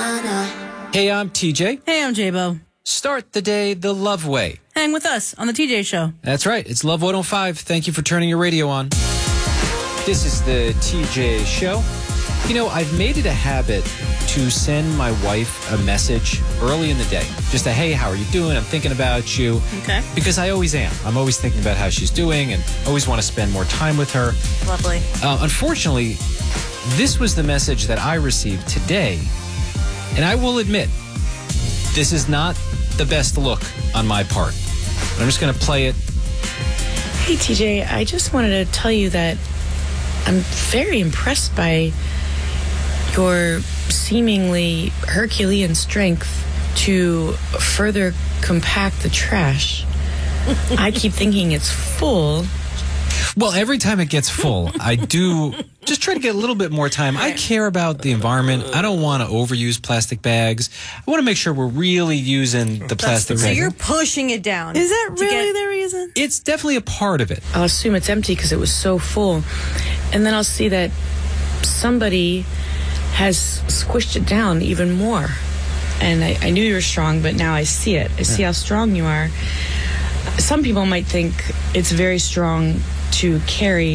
Hey, I'm TJ. Hey, I'm J-Bo. Start the day the Love way. Hang with us on the TJ Show. That's right. It's Love 105. Thank you for turning your radio on. This is the TJ Show. You know, I've made it a habit to send my wife a message early in the day. Just a, hey, how are you doing? I'm thinking about you. Okay. Because I always am. I'm always thinking about how she's doing and always want to spend more time with her. Lovely. Unfortunately, this was the message that I received today. And I will admit, this is not the best look on my part. I'm just going to play it. Hey, TJ, I just wanted to tell you that I'm very impressed by your seemingly Herculean strength to further compact the trash. I keep thinking it's full. Well, every time it gets full, I do just try to get a little bit more time. I care about the environment. I don't want to overuse plastic bags. I want to make sure we're really using the plastic So bags. you're pushing it down. Is that really the reason? It's definitely a part of it. I'll assume it's empty because it was so full. And then I'll see that somebody has squished it down even more. And I knew you were strong, but now I see it. I see how strong you are. Some people might think it's very strong to carry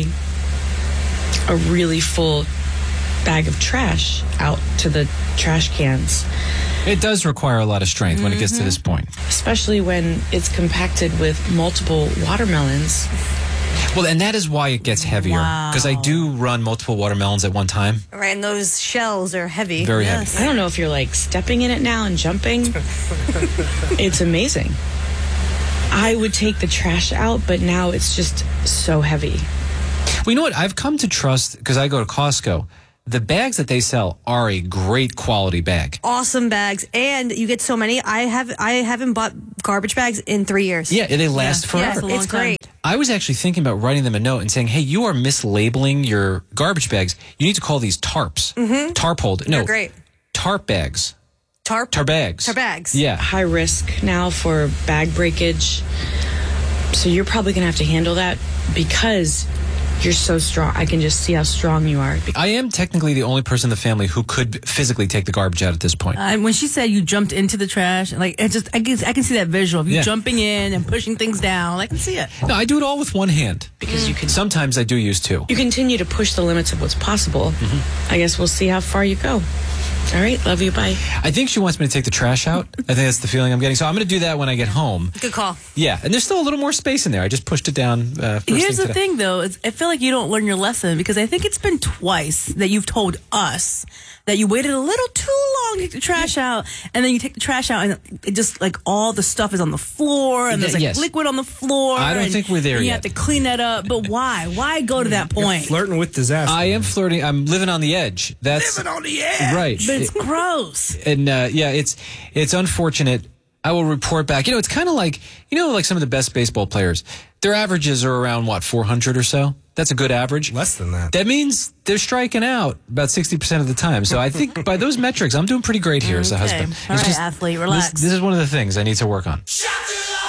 a really full bag of trash out to the trash cans. It does require a lot of strength when it gets to this point. Especially when it's compacted with multiple watermelons. Well, and that is why it gets heavier. Because I do run multiple watermelons at one time. Right, and those shells are heavy. Very heavy. I don't know if you're like stepping in it now and jumping. It's amazing. I would take the trash out, but now it's just so heavy. Well, you know what? I've come to trust, because I go to Costco, the bags that they sell are a great quality bag. Awesome bags, and you get so many. I haven't bought garbage bags in 3 years. Yeah, they last Yeah, forever. it's a long It's time. great. I was actually thinking about writing them a note and saying, hey, you are mislabeling your garbage bags. You need to call these tarps. Mm-hmm. Tarp hold. No, They're great. tarp bags. Tarp bags. Tar bags. Yeah. High risk now for bag breakage. So you're probably going to have to handle that because you're so strong. I can just see how strong you are. I am technically the only person in the family who could physically take the garbage out at this point. When she said you jumped into the trash, like it just, I can see that visual of you jumping in and pushing things down. I can see it. No, I do it all with one hand. Because you can. Sometimes I do use two. You continue to push the limits of what's possible. I guess we'll see how far you go. All right. Love you. Bye. I think she wants me to take the trash out. I think that's the feeling I'm getting. So I'm going to do that when I get home. Good call. Yeah, and there's still a little more space in there. I just pushed it down first Here's thing the today. thing, though. I feel like you don't learn your lesson because I think it's been twice that you've told us that you waited a little too long to take the trash out, and then you take the trash out, and it just like all the stuff is on the floor, and there's like Yes. liquid on the floor. I don't think we're there and you yet. have to clean that up. But why? Why go to that point? Flirting with disaster. I am flirting. I'm living on the edge. That's Living on the edge. right. But it's gross. And yeah, it's unfortunate. I will report back. You know, it's kind of like, like some of the best baseball players. Their averages are around, 400 or so? That's a good average. Less than that. That means they're striking out about 60% of the time. So I think by those metrics, I'm doing pretty great here as a husband. All It's right, athlete, relax. This is one of the things I need to work on. Shout to the